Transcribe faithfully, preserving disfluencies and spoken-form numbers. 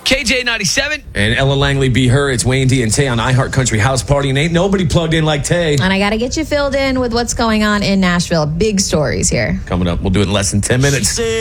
K J ninety-seven. And Ella Langley be her. It's Wayne D and Tay on iHeart Country House Party. And ain't nobody plugged in like Tay. And I got to get you filled in with what's going on in Nashville. Big stories here. Coming up. We'll do it in less than ten minutes.